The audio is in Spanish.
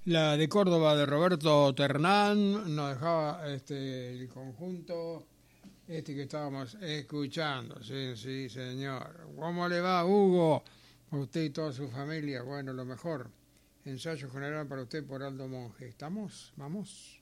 La de Córdoba de Roberto Ternán nos dejaba el conjunto que estábamos escuchando. Sí, sí, señor. ¿Cómo le va, Hugo? A usted y toda su familia. Bueno, lo mejor. Ensayo general para usted por Aldo Monge. ¿Estamos? ¿Vamos?